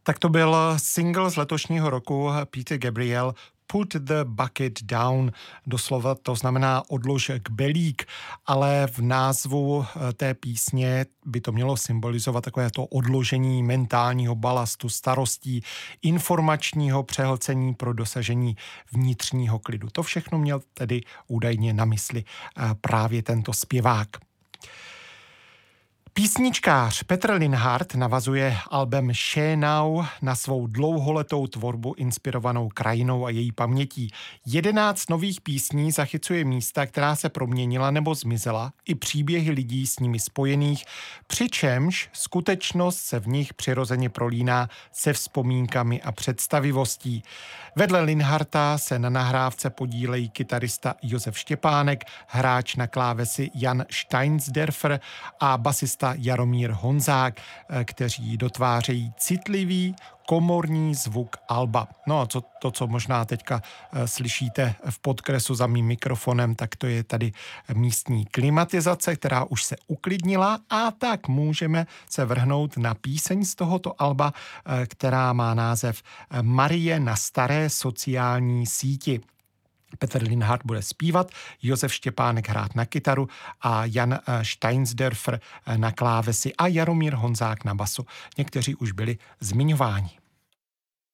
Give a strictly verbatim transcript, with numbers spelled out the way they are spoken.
Tak to byl single z letošního roku Peter Gabriel Put the Bucket Down, doslova to znamená odlož kbelík, ale v názvu té písně by to mělo symbolizovat takové to odložení mentálního balastu, starostí, informačního přehlcení pro dosažení vnitřního klidu. To všechno měl tedy údajně na mysli právě tento zpěvák. Písničkář Petr Linhart navazuje albem Schönau na svou dlouholetou tvorbu inspirovanou krajinou a její pamětí. Jedenáct nových písní zachycuje místa, která se proměnila nebo zmizela, i příběhy lidí s nimi spojených, přičemž skutečnost se v nich přirozeně prolíná se vzpomínkami a představivostí. Vedle Linharta se na nahrávce podílejí kytarista Josef Štěpánek, hráč na klávesi Jan Steinsderfer a basista Jaromír Honzák, kteří dotvářejí citlivý komorní zvuk alba. No a co, to, co možná teďka slyšíte v podkresu za mým mikrofonem, tak to je tady místní klimatizace, která už se uklidnila, a tak můžeme se vrhnout na píseň z tohoto alba, která má název Marie na staré sociální síti. Petr Linhart bude zpívat, Josef Štěpánek hrát na kytaru a Jan Steinsderfer na klávesi a Jaromír Honzák na basu. Někteří už byli zmiňováni.